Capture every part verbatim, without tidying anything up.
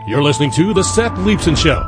You're listening to The Seth Leibson Show.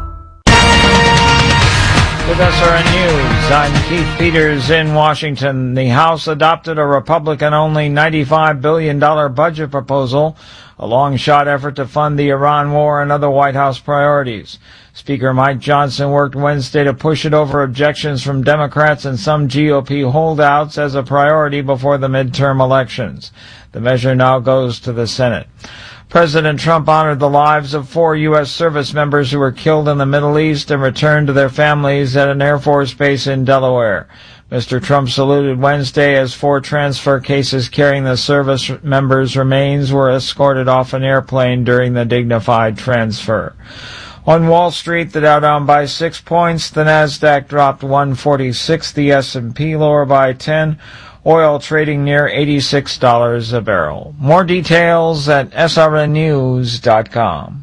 With S R N News, I'm Keith Peters in Washington. The House adopted a Republican-only ninety-five billion dollars budget proposal, a long-shot effort to fund the Iran war and other White House priorities. Speaker Mike Johnson worked Wednesday to push it over objections from Democrats and some G O P holdouts as a priority before the midterm elections. The measure now goes to the Senate. President Trump honored the lives of four U S service members who were killed in the Middle East and returned to their families at an Air Force base in Delaware. Mister Trump saluted Wednesday as four transfer cases carrying the service members' remains were escorted off an airplane during the dignified transfer. On Wall Street, the Dow down by six points, the Nasdaq dropped one forty-six, the S and P lower by ten. Oil trading near eighty-six dollars a barrel. More details at S R N news dot com.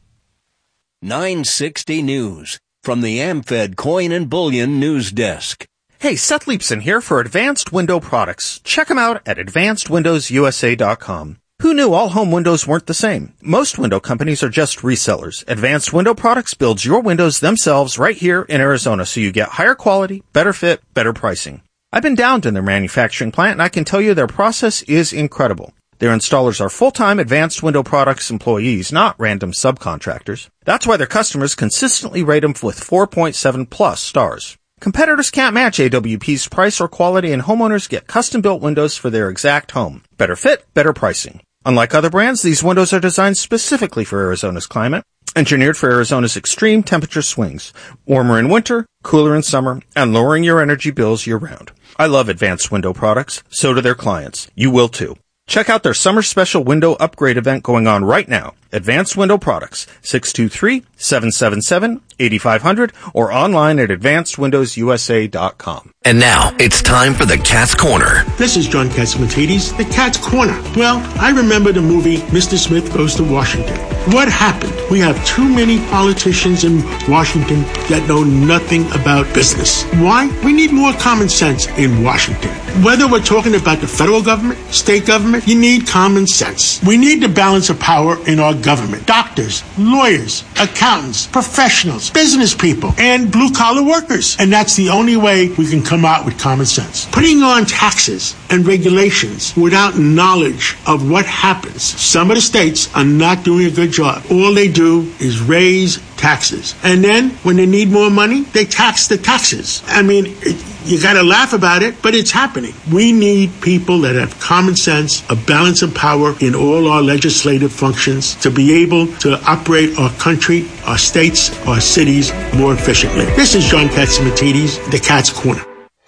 nine sixty News from the AmFed Coin and Bullion News Desk. Hey, Seth Leibson here for Advanced Window Products. Check them out at advanced windows u s a dot com. Who knew all home windows weren't the same? Most window companies are just resellers. Advanced Window Products builds your windows themselves right here in Arizona, so you get higher quality, better fit, better pricing. I've been down to their manufacturing plant, and I can tell you their process is incredible. Their installers are full-time Advanced Window Products employees, not random subcontractors. That's why their customers consistently rate them with four point seven plus stars. Competitors can't match A W P's price or quality, and homeowners get custom-built windows for their exact home. Better fit, better pricing. Unlike other brands, these windows are designed specifically for Arizona's climate, engineered for Arizona's extreme temperature swings, warmer in winter, cooler in summer, and lowering your energy bills year-round. I love Advanced Window Products. So do their clients. You will too. Check out their summer special window upgrade event going on right now. Advanced Window Products, six two three, seven seven seven, eight five zero zero, or online at advanced windows u s a dot com. And now, it's time for the Cat's Corner. This is John Catsimatidis, the Cat's Corner. Well, I remember the movie Mister Smith Goes to Washington. What happened? We have too many politicians in Washington that know nothing about business. Why? We need more common sense in Washington. Whether we're talking about the federal government, state government, you need common sense. We need the balance of power in our government. Doctors, lawyers, accountants, professionals, business people, and blue-collar workers. And that's the only way we can come out with common sense. Putting on taxes and regulations without knowledge of what happens. Some of the states are not doing a good job. All they do is raise taxes. And then when they need more money, they tax the taxes. I mean, it, you got to laugh about it, but it's happening. We need people that have common sense, a balance of power in all our legislative functions to be able to operate our country, our states, our cities more efficiently. This is John Catsimatidis, the Cat's Corner.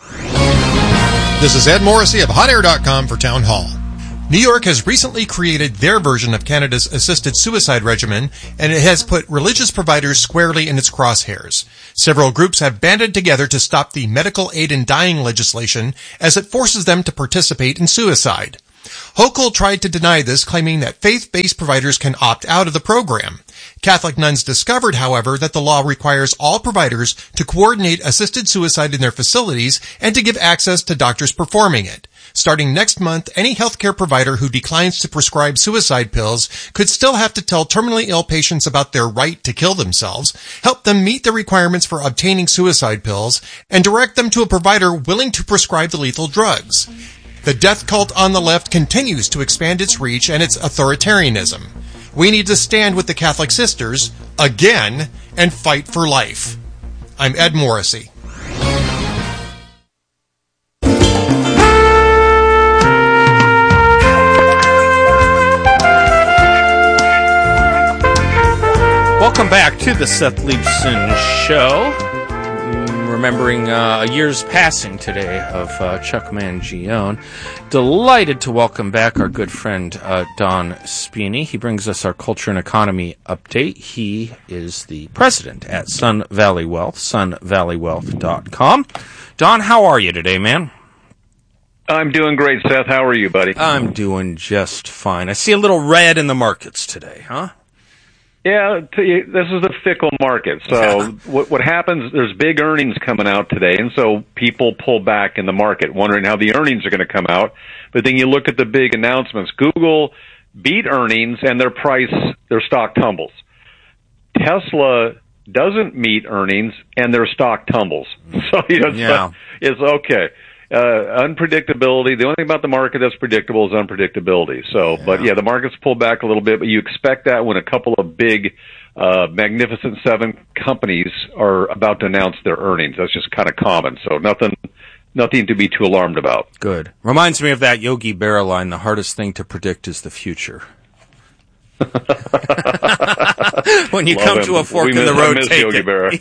This is Ed Morrissey of hot air dot com for Town Hall. New York has recently created their version of Canada's assisted suicide regimen, and it has put religious providers squarely in its crosshairs. Several groups have banded together to stop the medical aid in dying legislation as it forces them to participate in suicide. Hochul tried to deny this, claiming that faith-based providers can opt out of the program. Catholic nuns discovered, however, that the law requires all providers to coordinate assisted suicide in their facilities and to give access to doctors performing it. Starting next month, any healthcare provider who declines to prescribe suicide pills could still have to tell terminally ill patients about their right to kill themselves, help them meet the requirements for obtaining suicide pills, and direct them to a provider willing to prescribe the lethal drugs. The death cult on the left continues to expand its reach and its authoritarianism. We need to stand with the Catholic Sisters, again, and fight for life. I'm Ed Morrissey. Welcome back to the Seth Leibson Show. Remembering uh, a year's passing today of uh, Chuck Mangione. Delighted to welcome back our good friend uh, Don Spini. He brings us our culture and economy update. He is the president at Sun Valley Wealth, sun valley wealth dot com. Don, how are you today, man? I'm doing great, Seth. How are you, buddy? I'm doing just fine. I see a little red in the markets today, huh? Yeah, this is a fickle market. So what what happens, there's big earnings coming out today, and so people pull back in the market, wondering how the earnings are going to come out. But then you look at the big announcements. Google beat earnings, and their price, their stock tumbles. Tesla doesn't meet earnings and their stock tumbles. So, you know, it's, Yeah. it's okay. Uh, unpredictability. The only thing about the market that's predictable is unpredictability. So, Yeah. but yeah, the market's pulled back a little bit, but you expect that when a couple of big, uh, Magnificent Seven companies are about to announce their earnings. That's just kind of common. So nothing, nothing to be too alarmed about. Good. Reminds me of that Yogi Berra line, the hardest thing to predict is the future. When you Love come him. to a fork We in miss- the road, I miss take Yogi it. Berra.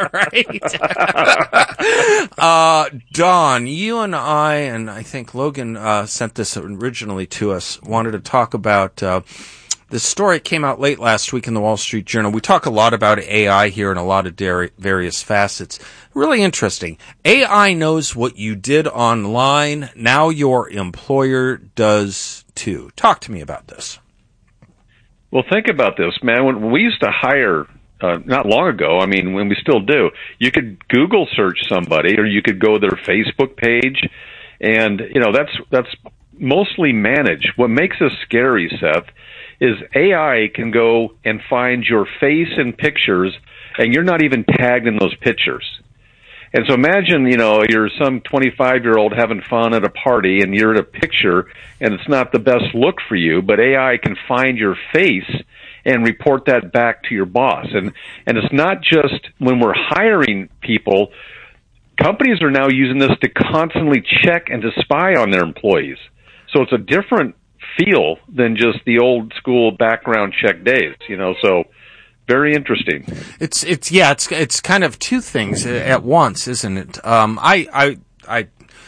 Yeah, right. uh, Don, you and I, and I think Logan uh, sent this originally to us, wanted to talk about uh, this story. It came out late last week in the Wall Street Journal. We talk a lot about A I here in a lot of dairy, various facets. Really interesting. A I knows what you did online. Now your employer does too. Talk to me about this. Well, think about this, man. When we used to hire, uh, not long ago, I mean, when we still do, you could Google search somebody or you could go to their Facebook page, and, you know, that's, that's mostly managed. What makes us scary, Seth, is A I can go and find your face and pictures, and you're not even tagged in those pictures. And so imagine, you know, you're some twenty-five-year-old having fun at a party, and you're at a picture, and it's not the best look for you, but A I can find your face and report that back to your boss. And and it's not just when we're hiring people. Companies are now using this to constantly check and to spy on their employees. So it's a different feel than just the old school background check days, you know, so very interesting. It's it's yeah, it's it's kind of two things at once, isn't it? Um, I I I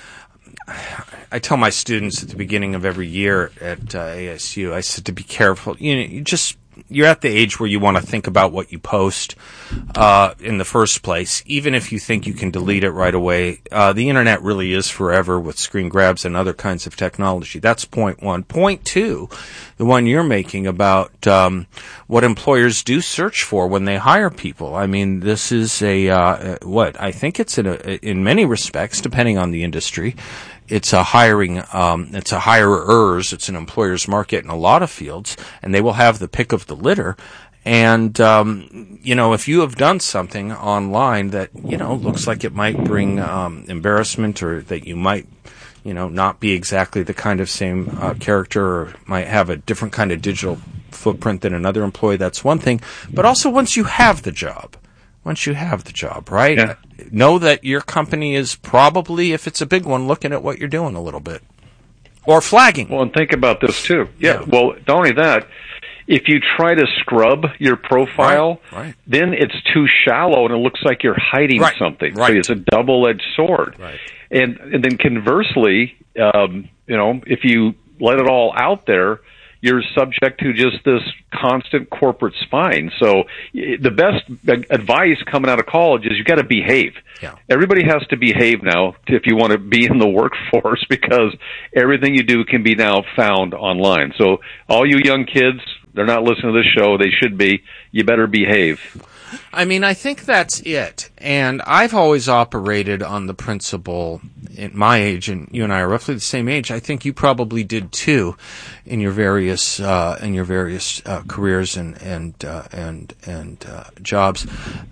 I tell my students at the beginning of every year at uh, A S U, I said to be careful. You know, you just you're at the age where you want to think about what you post uh, in the first place, even if you think you can delete it right away. Uh, the internet really is forever with screen grabs and other kinds of technology. That's point one. Point two, the one you're making about um, what employers do search for when they hire people. I mean, this is a uh, what I think it's in a, in many respects, depending on the industry. It's a hiring, um, it's a hirers, it's an employer's market in a lot of fields, and they will have the pick of the litter. And, um, you know, if you have done something online that, you know, looks like it might bring um, embarrassment, or that you might, you know, not be exactly the kind of same uh, character, or might have a different kind of digital footprint than another employee, that's one thing. But also once you have the job, once you have the job, right? Yeah. Know that your company is probably, if it's a big one, looking at what you're doing a little bit. Or flagging. Well, and think about this too. Yeah, Yeah. well, not only that, if you try to scrub your profile, Right, right. then it's too shallow and it looks like you're hiding Right, something. right. So it's a double-edged sword. Right. And, and then conversely, um, you know, if you let it all out there, you're subject to just this constant corporate spying. So y- the best advice coming out of college is you got to behave. Yeah. Everybody has to behave now if you want to be in the workforce, because everything you do can be now found online. So all you young kids, they're not listening to this show. They should be. You better behave. I mean, I think that's it. And I've always operated on the principle, at my age, and you and I are roughly the same age, I think you probably did too, in your various uh, in your various uh, careers and and uh, and and uh, jobs.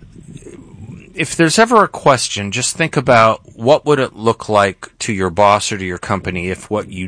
If there's ever a question, just think about what would it look like to your boss or to your company if what you